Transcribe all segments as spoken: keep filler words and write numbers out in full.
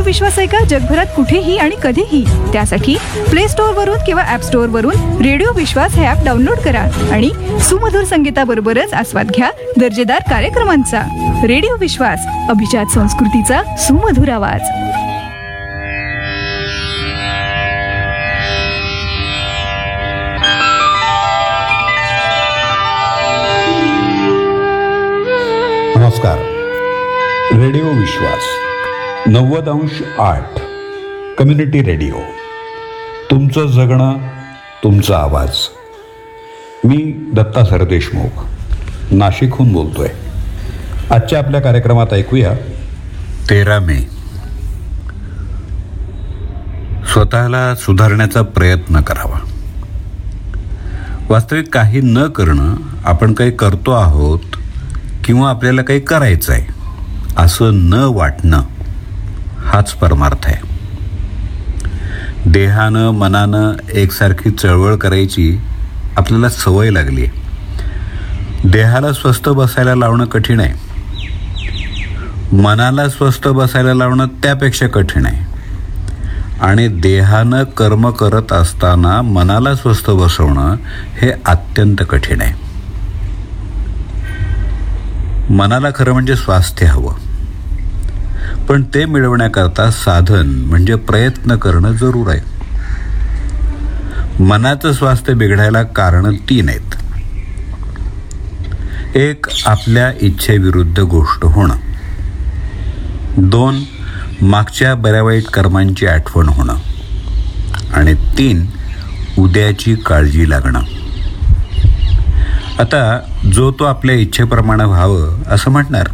विश्वास ऐका जगभरात कुठेही आणि कधीही. त्यासाठी प्ले स्टोअर वरून किंवा ऍप स्टोअर वरून रेडिओ विश्वास हे ऍप डाउनलोड करा आणि सुमधुर संगीताबरोबरच आस्वाद घ्या दर्जेदार कार्यक्रमांचा. रेडिओ विश्वास, अभिजात संस्कृतीचा सुमधुर आवाज. नमस्कार. रेडिओ विश्वास नव्वद अंश आठ कम्युनिटी रेडिओ. तुमचं जगणं, तुमचा आवाज. मी दत्ता सरदेशमुख नाशिकहून बोलतोय. आजच्या आपल्या कार्यक्रमात ऐकूया तेरा मे. स्वतःला सुधारण्याचा प्रयत्न करावा. वास्तविक काही न करणं, आपण काही करतो आहोत किंवा आपल्याला काही करायचं आहे असं न वाटणं, हाच परमार्थ आहे. देहानं मनानं एकसारखी चळवळ करायची आपल्याला सवय लागली आहे. देहाला स्वस्थ बसायला लावणं कठीण आहे, मनाला स्वस्थ बसायला लावणं त्यापेक्षा कठीण आहे, आणि देहानं कर्म करत असताना मनाला स्वस्थ बसवणं हे अत्यंत कठीण आहे. मनाला खरं म्हणजे स्वास्थ्य हवं, पण ते मिळवण्याकरता साधन म्हणजे प्रयत्न करणं जरूर आहे. मनाचं स्वास्थ्य बिघडायला कारणं तीन आहेत. एक, आपल्या इच्छेविरुद्ध गोष्ट होणं. दोन, मागच्या बऱ्या वाईट कर्मांची आठवण होणं. आणि तीन, उद्याची काळजी लागणं. आता जो तो आपल्या इच्छेप्रमाणे व्हावं असं म्हणणार,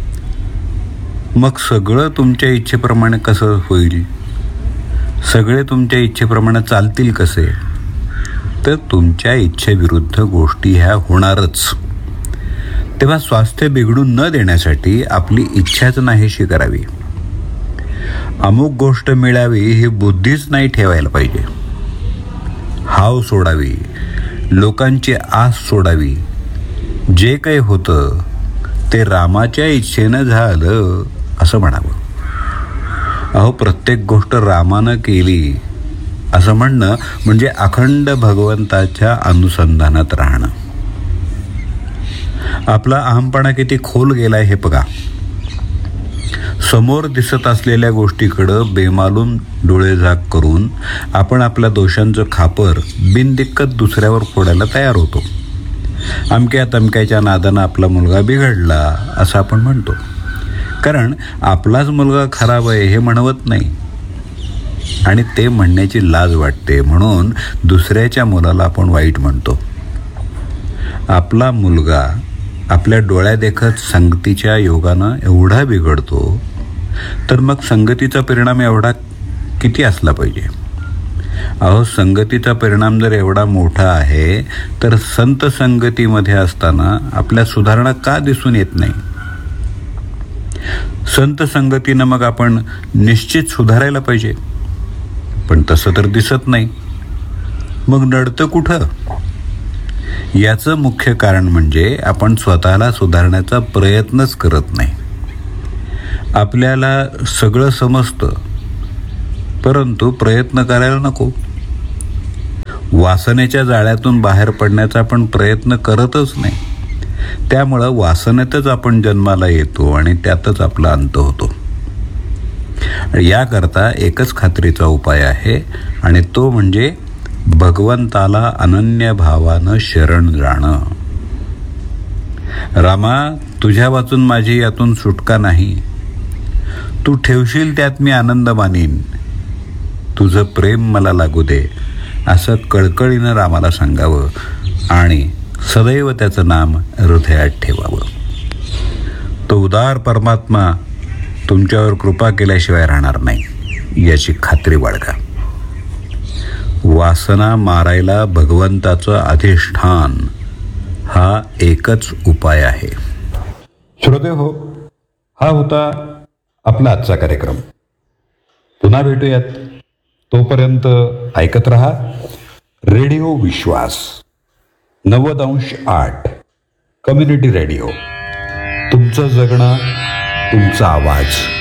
मग सगळं तुमच्या इच्छेप्रमाणे कसं होईल? सगळे तुमच्या इच्छेप्रमाणे चालतील कसे? तर तुमच्या इच्छेविरुद्ध गोष्टी ह्या होणारच. तेव्हा स्वास्थ्य बिघडू न देण्यासाठी आपली इच्छाच नाहीशी करावी. अमुक गोष्ट मिळावी ही बुद्धीच नाही ठेवायला पाहिजे. हाव सोडावी, लोकांची आस सोडावी. जे काही होतं ते रामाच्या इच्छेनं झालं असं म्हणावं. अहो, प्रत्येक गोष्ट रामानं केली असं म्हणणं म्हणजे अखंड भगवंताच्या अनुसंधानात राहणं. आपला अहमपणा किती खोल गेलाय हे बघा. समोर दिसत असलेल्या गोष्टीकडं बेमालूम डोळे झाक करून आपण आपल्या दोषांचं खापर बिनदिक्कत दुसऱ्यावर फोडायला तयार होतो. अमक्या तमक्याच्या नादानं आपला मुलगा बिघडला असं आपण म्हणतो, कारण आपलाच मुलगा खराब आहे हे म्हणवत नाही, आणि ते म्हणण्याची लाज वाटते म्हणून दुसऱ्याच्या मुलाला आपण वाईट म्हणतो. आपला मुलगा आपल्या डोळ्यादेखत संगतीच्या योगानं एवढा बिघडतो, तर मग संगतीचा परिणाम एवढा किती असला पाहिजे? अहो, संगतीचा परिणाम जर एवढा मोठा आहे तर संत संगतीमध्ये असताना आपल्या सुधारणा का दिसून येत नाही? संत संगतीनं मग आपण निश्चित सुधारायला पाहिजे, पण तसं तर दिसत नाही. मग नडतं कुठं? याचं मुख्य कारण म्हणजे आपण स्वतःला सुधारण्याचा प्रयत्नच करत नाही. आपल्याला सगळं समजतं, परंतु प्रयत्न करायला नको. वासनेच्या जाळ्यातून बाहेर पडण्याचा आपण प्रयत्न करतच नाही. त्यामुळं वासनेतच आपण जन्माला येतो आणि त्यातच आपला अंत होतो. याकरता एकच खात्रीचा उपाय आहे, आणि तो म्हणजे भगवंताला अनन्य भावानं शरण जाणं. रामा, तुझ्या वाचून माझी यातून सुटका नाही. तू ठेवशील त्यात मी आनंद मानीन. तुझं प्रेम मला लागू दे असं कळकळीनं रामाला सांगावं आणि सदैव त्याचं नाम हृदयात ठेवावं. तो उदार परमात्मा तुमच्यावर कृपा केल्याशिवाय राहणार नाही याची खात्री बाळगा. वासना मारायला भगवंताचं अधिष्ठान हा एकच उपाय आहे. श्रोते हो, हा होता आपला आजचा कार्यक्रम. पुन्हा भेटूयात. तोपर्यंत ऐकत रहा रेडिओ विश्वास नव्वद अंश आठ कम्युनिटी रेडिओ. तुमचं जगणं, तुमचा आवाज.